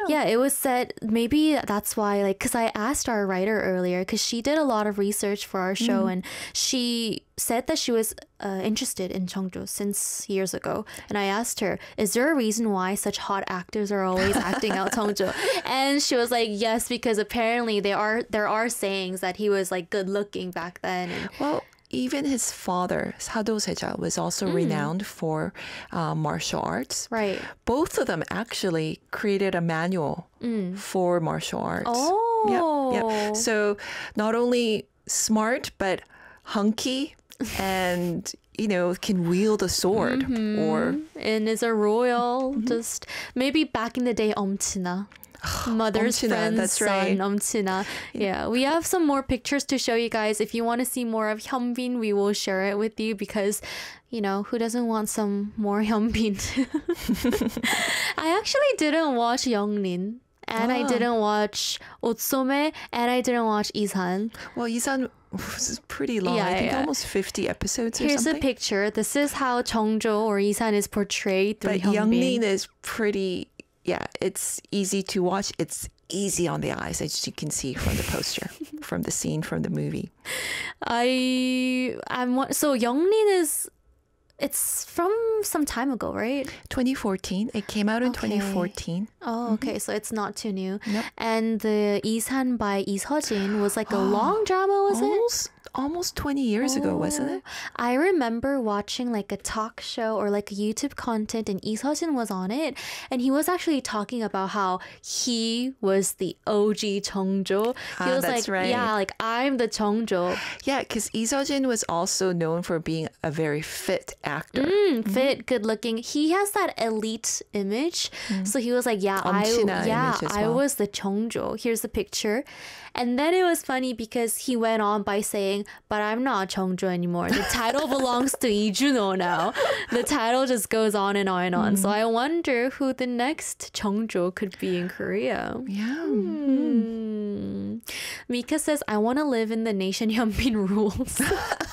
Yeah, it was said maybe that's why, like, because I asked our writer earlier, because she did a lot of research for our show, and she said that she was interested in Cheongjo since years ago. And I asked her, is there a reason why such hot actors are always acting out Cheongjo? And she was like, yes, because apparently there are sayings that he was like good looking back then. And Well, even his father, Sado Seja, was also renowned for martial arts. right. Both of them actually created a manual for martial arts. Oh. Yep, yep. So not only smart, but hunky and, can wield a sword or... And is a royal, just maybe back in the day, 엄친아. Mother's 엄친아, friend's that's son, right. 엄친아. Yeah, we have some more pictures to show you guys. If you want to see more of Hyunbin, we will share it with you because, who doesn't want some more Hyunbin? I actually didn't watch Youngrin. And I didn't watch Otsome, and I didn't watch Isan. Well, Isan was pretty long. Yeah, I think yeah. almost 50 episodes or Here's something. a picture. This is how Cheongjo or Isan is portrayed through But Hyunbin. Younglin is pretty, it's easy to watch. It's easy on the eyes, as you can see from the poster, from the scene, from the movie. So Younglin it's from some time ago, right? 2014. It came out in Okay. 2014. Oh, okay. So it's not too new. Nope. And the Isan by Lee Seo-jin was like a long drama, was it? Almost 20 years ago, wasn't it? I remember watching like a talk show or like a YouTube content and Lee Seo-jin was on it and he was actually talking about how he was the OG Cheongjo. He was that's like, right. yeah, like I'm the Cheongjo. Yeah, because Lee Seo-jin was also known for being a very fit actor. Fit, good looking. He has that elite image. So he was like, yeah, 엄친아 image as I well. was the Cheongjo. Here's the picture. And then it was funny because he went on by saying, but I'm not Cheongjo anymore. The title belongs to Lee Juno now. The title just goes on and on and on. So I wonder who the next Cheongjo could be in Korea. Yeah. Mika says, I want to live in the nation Hyunbin rules.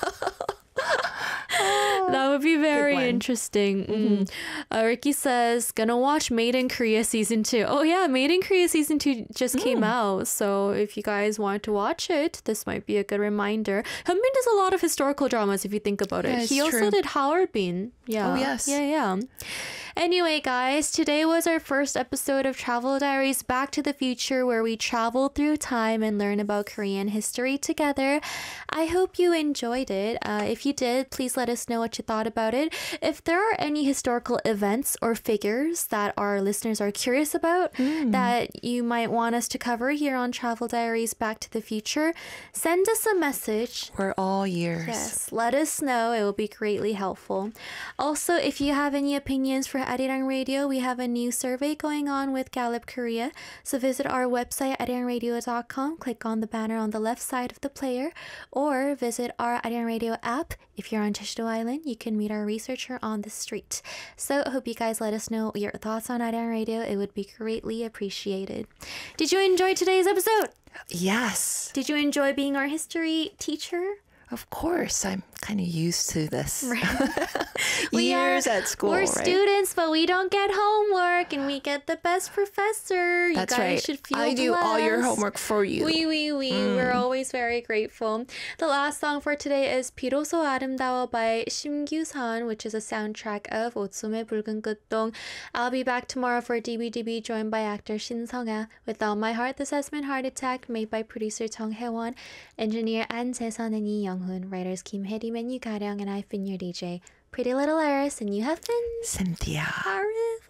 That would be very one. interesting. Ricky says, gonna watch Made in Korea season 2. Oh yeah, Made in Korea season 2 just came out. So if you guys want to watch it, this might be a good reminder. Hyunbin does a lot of historical dramas if you think about it. Yeah, it's He also true. did Howard Bean. Yeah. Oh, yes. Yeah. Anyway, guys, today was our first episode of Travel Diaries Back to the Future, where we travel through time and learn about Korean history together. I hope you enjoyed it. If you did, please let us know what you thought about it. If there are any historical events or figures that our listeners are curious about that you might want us to cover here on Travel Diaries Back to the Future, send us a message. We're all ears. Yes, let us know. It will be greatly helpful. Also, if you have any opinions for Arirang Radio, we have a new survey going on with Gallup Korea. So visit our website, arirangradio.com, click on the banner on the left side of the player, or visit our Arirang Radio app. If you're on Jeju-do Island, you can meet our researcher on the street. So I hope you guys let us know your thoughts on Arirang Radio. It would be greatly appreciated. Did you enjoy today's episode? Yes. Did you enjoy being our history teacher? Of course. I'm kind of used to this. We Years are- at school, We're right? students, but we don't get homework, and we get the best professor. That's you guys right. should feel I do all your blessed. homework for you. We. We're always very grateful. The last song for today is 비로소 아름다워 by 심규선, which is a soundtrack of 오tsum의 붉은 끝동. I'll be back tomorrow for DBDB, joined by actor Shin Sung-ah. With All My Heart, This Has Been Heart Attack, made by producer Jung Hae-won, engineer An Jae-sun and Lee Young-hoon, writers Kim Hye-rim and Yu Ga-ryung, and I've been your DJ, Pretty Little Iris, and you have been Cynthia. Arif.